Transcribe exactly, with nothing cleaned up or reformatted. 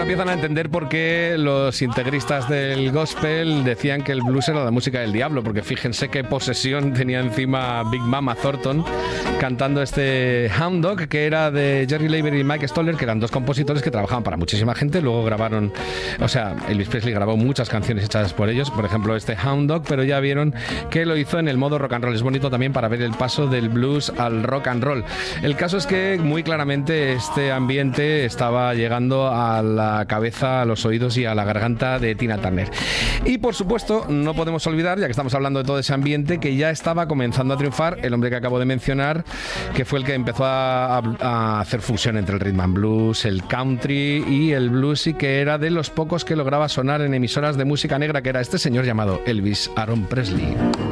empiezan a entender por qué los integristas del gospel decían que el blues era la música del diablo, porque fíjense qué posesión tenía encima Big Mama Thornton cantando este Hound Dog, que era de Jerry Leiber y Mike Stoller, que eran dos compositores que trabajaban para muchísima gente. Luego grabaron, o sea, Elvis Presley grabó muchas canciones hechas por ellos, por ejemplo este Hound Dog, pero ya vieron que lo hizo en el modo rock and roll. Es bonito también para ver el paso del blues al rock and roll. El caso es que muy claramente este ambiente estaba llegando a la cabeza, a los oídos y a la garganta de Tina Turner. Y por supuesto, no podemos olvidar, ya que estamos hablando de todo ese ambiente, que ya estaba comenzando a triunfar el hombre que acabo de mencionar, que fue el que empezó a, a, a hacer fusión entre el rhythm and blues, el country y el blues, y que era de los pocos que lograba sonar en emisoras de música negra, que era este señor llamado Elvis Aaron Presley.